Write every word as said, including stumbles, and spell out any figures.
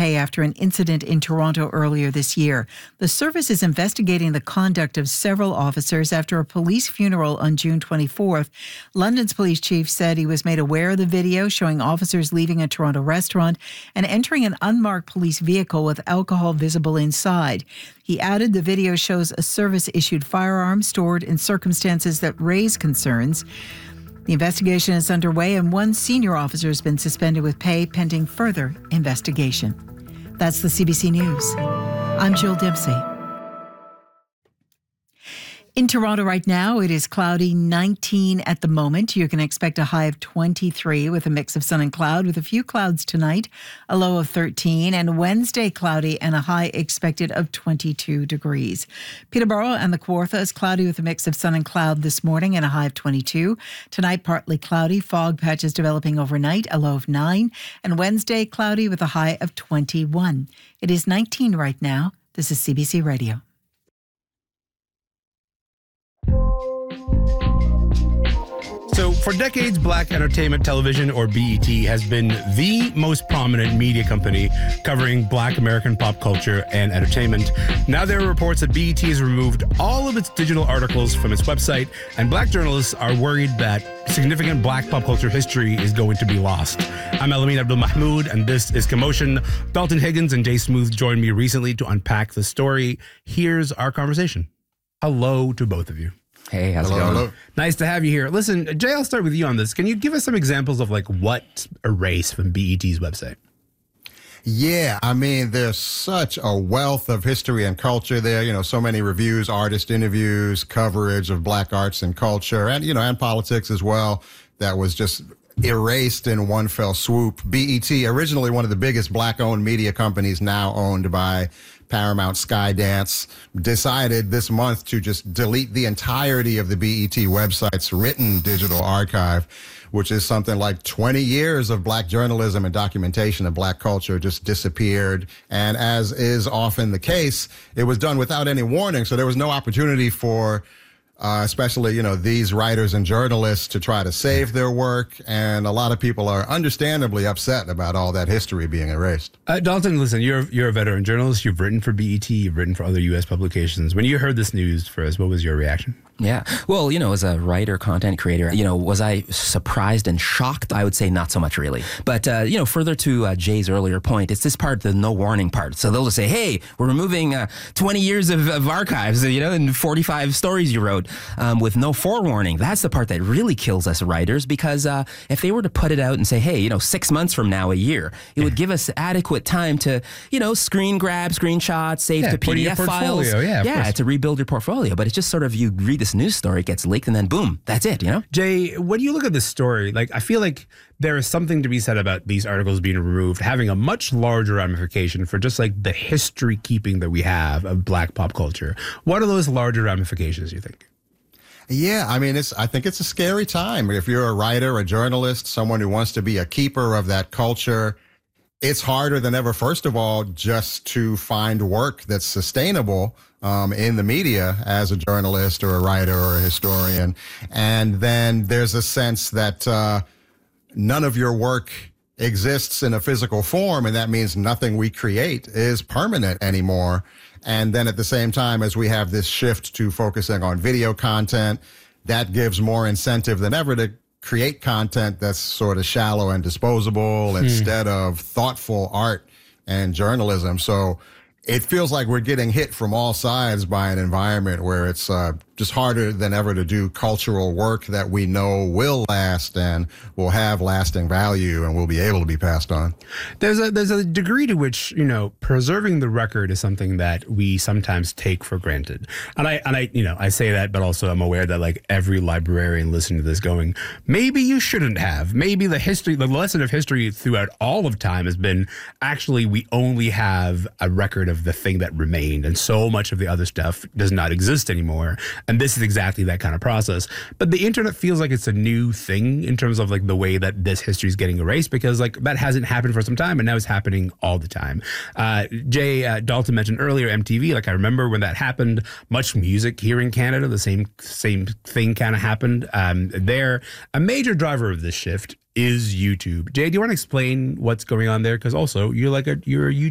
pay after an incident in Toronto earlier this year. The service is investigating the conduct of several officers after a police funeral on June twenty-fourth. London's police chief said he was made aware of the video showing officers leaving a Toronto restaurant and entering an unmarked police vehicle with alcohol visible inside. He added the video shows a service-issued firearm stored in circumstances that raise concerns. The investigation is underway and one senior officer has been suspended with pay pending further investigation. That's the C B C News. I'm Jill Dempsey. In Toronto right now, it is cloudy, nineteen at the moment. You can expect a high of twenty-three with a mix of sun and cloud, with a few clouds tonight, a low of thirteen, and Wednesday cloudy and a high expected of twenty-two degrees. Peterborough and the Kawartha is cloudy with a mix of sun and cloud this morning and a high of twenty-two. Tonight, partly cloudy, fog patches developing overnight, a low of nine, and Wednesday cloudy with a high of twenty-one. It is nineteen right now. This is C B C Radio. So for decades, Black Entertainment Television, or B E T, has been the most prominent media company covering Black American pop culture and entertainment. Now there are reports that B E T has removed all of its digital articles from its website, and Black journalists are worried that significant Black pop culture history is going to be lost. I'm Elamin Abdul-Mahmoud, and this is Commotion. Dalton Higgins and Jay Smooth joined me recently to unpack the story. Here's our conversation. Hello to both of you. Hey, how's hello, it going? Hello. Nice to have you here. Listen, Jay, I'll start with you on this. Can you give us some examples of like what erased from B E T's website? Yeah, I mean, there's such a wealth of history and culture there. You know, so many reviews, artist interviews, coverage of Black arts and culture, and, you know, and politics as well, that was just erased in one fell swoop. B E T, originally one of the biggest Black-owned media companies, now owned by Paramount Skydance, decided this month to just delete the entirety of the B E T website's written digital archive, which is something like twenty years of Black journalism and documentation of Black culture just disappeared. And as is often the case, it was done without any warning. So there was no opportunity for Uh, especially, you know, these writers and journalists to try to save their work. And a lot of people are understandably upset about all that history being erased. Uh, Dalton, listen, you're you're a veteran journalist. You've written for B E T. You've written for other U S publications. When you heard this news first, what was your reaction? Yeah. Well, you know, as a writer, content creator, you know, was I surprised and shocked? I would say not so much, really. But, uh, you know, further to uh, Jay's earlier point, it's this part, the no warning part. So they'll just say, hey, we're removing uh, twenty years of, of archives, you know, and forty-five stories you wrote um, with no forewarning. That's the part that really kills us writers, because uh, if they were to put it out and say, hey, you know, six months from now, a year, it would give us adequate time to, you know, screen grab, screenshots, save yeah, to P D F files. Yeah, yeah to rebuild your portfolio. But it's just sort of, you read this news story, it gets leaked, and then boom, that's it, you know? Jay, when you look at this story, like, I feel like there is something to be said about these articles being removed, having a much larger ramification for just like the history keeping that we have of Black pop culture. What are those larger ramifications, you think? Yeah, I mean, it's. I think it's a scary time. If you're a writer, a journalist, someone who wants to be a keeper of that culture, it's harder than ever, first of all, just to find work that's sustainable um, in the media as a journalist or a writer or a historian. And then there's a sense that uh, none of your work exists in a physical form, and that means nothing we create is permanent anymore. And then at the same time, as we have this shift to focusing on video content, that gives more incentive than ever to create content that's sort of shallow and disposable hmm. instead of thoughtful art and journalism. So it feels like we're getting hit from all sides by an environment where it's uh, just harder than ever to do cultural work that we know will last and will have lasting value and will be able to be passed on. There's a there's a degree to which, you know, preserving the record is something that we sometimes take for granted. And I and I you know, I say that, but also I'm aware that like every librarian listening to this going, maybe you shouldn't have. Maybe the history, the lesson of history throughout all of time has been actually we only have a record of the thing that remained, and so much of the other stuff does not exist anymore. And this is exactly that kind of process. But the internet feels like it's a new thing in terms of like the way that this history is getting erased, because like that hasn't happened for some time, and now it's happening all the time. Uh, Jay, uh, Dalton mentioned earlier M T V. Like I remember when that happened, Much Music here in Canada, the same same thing kind of happened um, there. A major driver of this shift is YouTube. Jay, do you want to explain what's going on there? Because also you're like a you're a YouTube